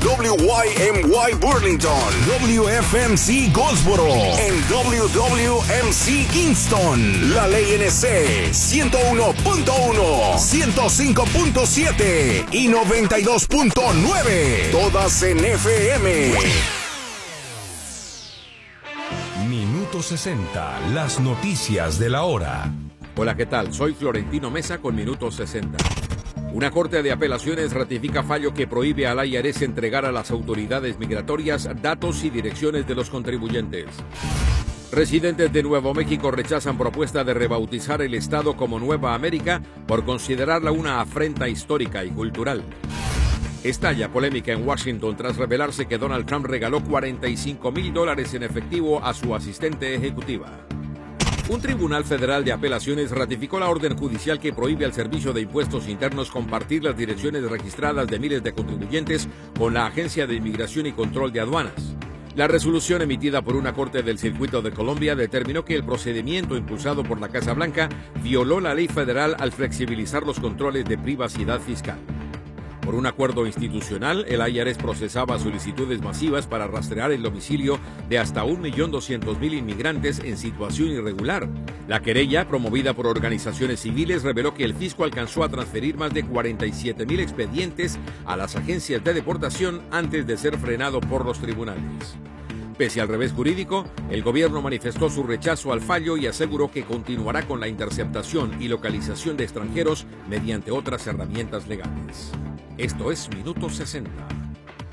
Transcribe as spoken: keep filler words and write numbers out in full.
W Y M Y Burlington, W F M C Goldsboro, en W W M C Kingston, la Ley N C ciento uno punto uno, ciento cinco punto siete y noventa y dos punto nueve, todas en F M. Minuto sesenta, las noticias de la hora. Hola, ¿qué tal? Soy Florentino Mesa con Minuto sesenta. Una corte de apelaciones ratifica fallo que prohíbe al I R S entregar a las autoridades migratorias datos y direcciones de los contribuyentes. Residentes de Nuevo México rechazan propuesta de rebautizar el estado como Nueva América por considerarla una afrenta histórica y cultural. Estalla polémica en Washington tras revelarse que Donald Trump regaló cuarenta y cinco mil dólares en efectivo a su asistente ejecutiva. Un tribunal federal de apelaciones ratificó la orden judicial que prohíbe al Servicio de Impuestos Internos compartir las direcciones registradas de miles de contribuyentes con la Agencia de Inmigración y Control de Aduanas. La resolución emitida por una corte del Circuito de Columbia determinó que el procedimiento impulsado por la Casa Blanca violó la ley federal al flexibilizar los controles de privacidad fiscal. Por un acuerdo institucional, el I R S procesaba solicitudes masivas para rastrear el domicilio de hasta un millón doscientos mil inmigrantes en situación irregular. La querella, promovida por organizaciones civiles, reveló que el fisco alcanzó a transferir más de cuarenta y siete mil expedientes a las agencias de deportación antes de ser frenado por los tribunales. Pese al revés jurídico, el gobierno manifestó su rechazo al fallo y aseguró que continuará con la interceptación y localización de extranjeros mediante otras herramientas legales. Esto es Minuto sesenta.